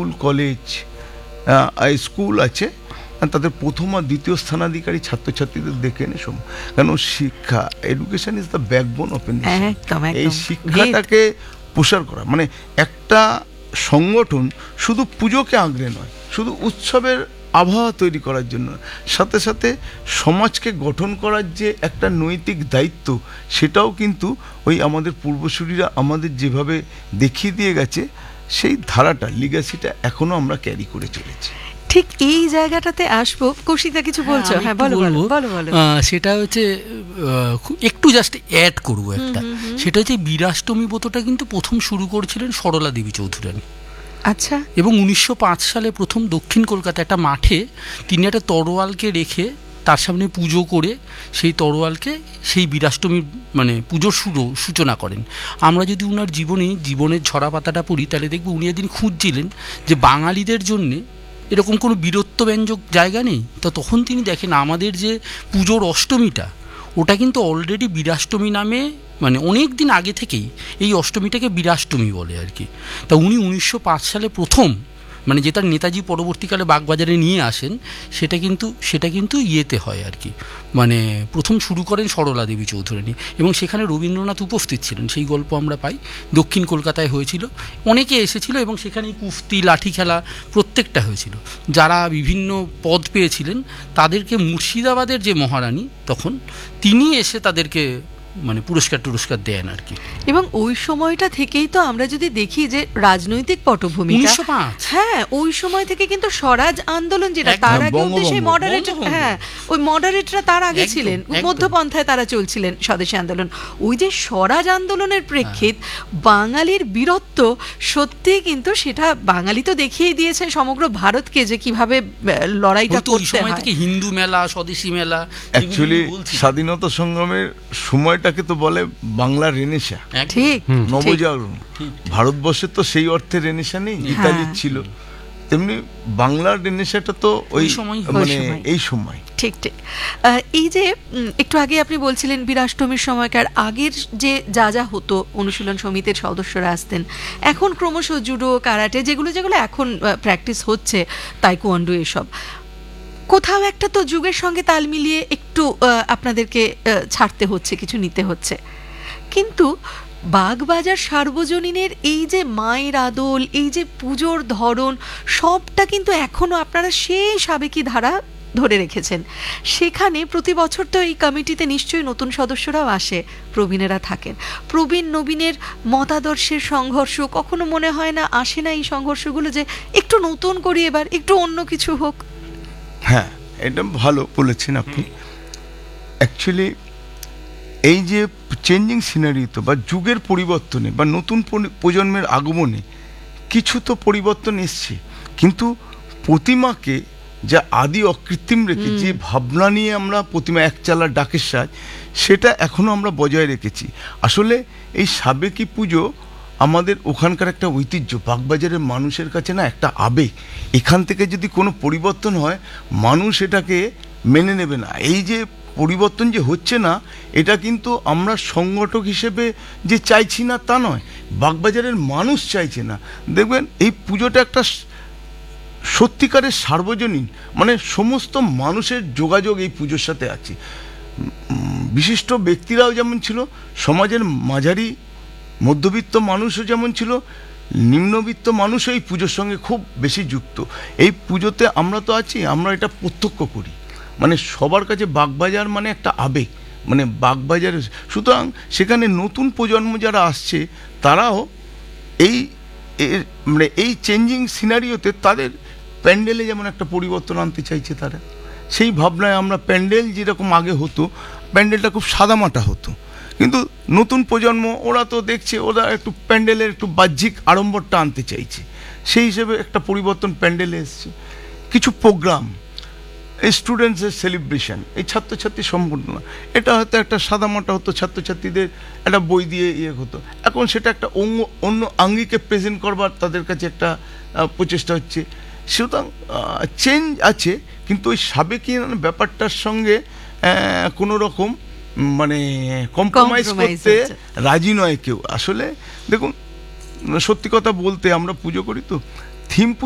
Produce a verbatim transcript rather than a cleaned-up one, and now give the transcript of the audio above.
School college school আছে, তাদের প্রথম আর দ্বিতীয় স্থানাধিকারী ছাত্রছাত্রীদের দেখে এনে সম, কারণ শিক্ষা, education is the backbone of nation. এই শিক্ষাটাকে প্রসার করা, মানে একটা সংগঠন শুধু পুজোকে আঁকড়ে নয়, শুধু উৎসবের আবহাওয়া তৈরি করার জন্য, সাথে সাথে সমাজকে গঠন করার যে একটা নৈতিক দায়িত্ব, সেটাও কিন্তু ওই আমাদের পূর্বসূরীরা আমাদের যেভাবে দেখিয়ে দিয়ে গেছে, সেই ধারাটা, লিগ্যাসিটা এখনো আমরা ক্যারি করে চলেছি। ঠিক এই জায়গাটাতে আসবো। কৌশিকদা কিছু বলছো? হ্যাঁ, বলো বলো বলো। সেটা হচ্ছে একটু জাস্ট অ্যাড করবো একটা, সেটা হচ্ছে বীরাষ্টমী ব্রতটা কিন্তু প্রথম শুরু করেছিলেন সরলা দেবী চৌধুরানী। আচ্ছা। এবং উনিশশো পাঁচ সালে প্রথম দক্ষিণ কলকাতা একটা মাঠে তিনি একটা তরোয়ালকে রেখে তার সামনে পুজো করে সেই তরোয়ালকে সেই বীরাষ্টমীর মানে পুজোর শুরু সূচনা করেন। আমরা যদি উনার জীবনে জীবনের ঝরা পাতাটা পড়ি, তাহলে দেখব উনি একদিন খুঁজছিলেন যে বাঙালিদের জন্যে এরকম কোনো বীরত্বব্যঞ্জক জায়গা নেই। তো তখন তিনি দেখেন আমাদের যে পুজোর অষ্টমীটা, ওটা কিন্তু অলরেডি বীরাষ্টমী নামে, মানে অনেক দিন আগে থেকেই এই অষ্টমীটাকে বীরাষ্টমী বলে আর কি। তা উনি উনিশশো পাঁচ সালে প্রথম, মানে যেটা নেতাজি পরবর্তীকালে বাগবাজারে নিয়ে আসেন, সেটা কিন্তু সেটা কিন্তু ইয়েতে হয় আর কি, মানে প্রথম শুরু করেন সরলা দেবী চৌধুরানী, এবং সেখানে রবীন্দ্রনাথ উপস্থিত ছিলেন। সেই গল্প আমরা পাই। দক্ষিণ কলকাতায় হয়েছিল, অনেকে এসেছিল এবং সেখানে কুস্তি, লাঠি খেলা প্রত্যেকটা হয়েছিল। যারা বিভিন্ন পদ পেয়েছিলেন তাদেরকে মুর্শিদাবাদের যে মহারানী তখন, তিনি এসে তাদেরকে মানে পুরস্কার টুরস্কার দেন আর কি। এবং ওই সময়টা থেকেই তো আমরা যদি দেখি যে রাজনৈতিক পটভূমিকা, হ্যাঁ ওই সময় থেকে কিন্তু স্বরাজ আন্দোলন যেটা, তার আগে সেই মডারেট, হ্যাঁ ওই মডারেটরা তার আগে ছিলেন, মধ্যপন্থায় তারা চলছিলেন স্বদেশী আন্দোলন। ওই যে স্বরাজ আন্দোলনের প্রেক্ষিত বাঙালির বীরত্ব, সত্যি কিন্তু সেটা বাঙালি তো দেখিয়ে দিয়েছেন সমগ্র ভারতকে যে কিভাবে লড়াইটা করতে হয়। হিন্দু মেলা, স্বদেশী মেলা, অ্যাকচুয়ালি স্বাধীনতা সংগ্রামের সময়টাকে তো বলে বাংলার রেনেসা, ঠিক নবজাগরণ। ভারতবর্ষের তো সেই অর্থে রেনেসা নেই, ইতালির ছিল, তেমনি বাংলার রেনেসাটা তো ওই মানে এই সময়। ঠিক ঠিক। এই যে একটু আগে আপনি বলছিলেন বীরাষ্টমীর সময়কার আগের যে যা যা হতো, অনুশীলন সমিতির সদস্যরা আসতেন, এখন ক্রমশ জুডো, কারাটে, যেগুলো যেগুলো এখন প্র্যাকটিস হচ্ছে, তাইকোয়ান্ডো, এসব কোথাও একটা তো যুগের সঙ্গে তাল মিলিয়ে একটু আপনাদেরকে ছাড়তে হচ্ছে, কিছু নিতে হচ্ছে। কিন্তু বাগবাজার সার্বজনীনের এই যে মায়ের আদল, এই যে পুজোর ধরন, সবটা কিন্তু এখনো আপনারা সেই সাবেকি ধারা ধরে রেখেছেন। সেখানে প্রতি বছর তো এই কমিটিতে নিশ্চয়ই নতুন সদস্যরাও আসে, প্রবীণেরা থাকেন। প্রবীণ নবীনের মতাদর্শের সংঘর্ষ কখনো মনে হয় না, আসে না এই সংঘর্ষগুলো, যে একটু নতুন করি এবার, একটু অন্য কিছু হোক? হ্যাঁ, এটা ভালো বলেছেন আপনি। অ্যাকচুয়ালি এই যে চেঞ্জিং সিনারিতে বা যুগের পরিবর্তনে বা নতুন প্রজন্মের আগমনে কিছু তো পরিবর্তন এসছে, কিন্তু প্রতিমাকে যা আদি অকৃত্রিম রেখে যে ভাবনা নিয়ে আমরা প্রতিমা একচালা ডাকের সাজ, সেটা এখনো আমরা বজায় রেখেছি। আসলে এই সাবেকি পুজো আমাদের ওখানকার একটা ঐতিহ্য, বাগবাজারের মানুষের কাছে না একটা আবেগ। এখান থেকে যদি কোনো পরিবর্তন হয়, মানুষ এটাকে মেনে নেবে না। এই যে পরিবর্তন যে হচ্ছে না, এটা কিন্তু আমরা সংগঠক হিসেবে যে চাইছি না তা নয়, বাগবাজারের মানুষ চাইছে না। দেখবেন এই পুজোটা একটা সত্যিকারের সার্বজনীন, মানে সমস্ত মানুষের যোগাযোগ এই পুজোর সাথে আছে। বিশিষ্ট ব্যক্তিরাও যেমন ছিল, সমাজের মাঝারি মধ্যবিত্ত মানুষও যেমন ছিল, নিম্নবিত্ত মানুষও এই পুজোর সঙ্গে খুব বেশি যুক্ত। এই পুজোতে আমরা তো আছি, আমরা এটা প্রত্যক্ষ করি, মানে সবার কাছে বাগবাজার মানে একটা আবেগ, মানে বাগবাজারে। সুতরাং সেখানে নতুন প্রজন্ম যারা আসছে, তারাও এই মানে এই চেঞ্জিং সিনারিওতে তাদের প্যান্ডেলে যেমন একটা পরিবর্তন আনতে চাইছে তারা। সেই ভাবনায় আমরা প্যান্ডেল যেরকম আগে হতো, প্যান্ডেলটা খুব সাদামাটা হতো, কিন্তু নতুন প্রজন্ম ওরা তো দেখছে, ওরা একটু প্যান্ডেলের একটু বাহ্যিক আড়ম্বরটা আনতে চাইছে। সেই হিসেবে একটা পরিবর্তন প্যান্ডেলে এসছে। কিছু প্রোগ্রাম, এই স্টুডেন্টসের সেলিব্রেশন, এই ছাত্রছাত্রী সম্বর্ধনা, এটা হয়তো একটা সাদামাটা হতো, ছাত্রছাত্রীদের একটা বই দিয়ে ইয়ে হতো। এখন সেটা একটা অন্য অন্য আঙ্গিকে প্রেজেন্ট করবার তাদের কাছে একটা প্রচেষ্টা হচ্ছে। সুতরাং চেঞ্জ আছে, কিন্তু ওই সাবেকি ব্যাপারটার সঙ্গে কোনো রকম মানে কম্প্রোমাইজ করতে রাজি নয় কেউ। আসলে দেখুন, সত্যি কথা বলতে, আমরা পুজো করি তো, থিম